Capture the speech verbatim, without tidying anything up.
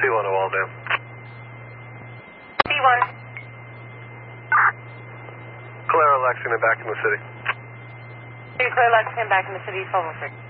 C one to Walldam. C one. Clara Lexington back in the city. Clear Lexington back in the city, twelve oh six.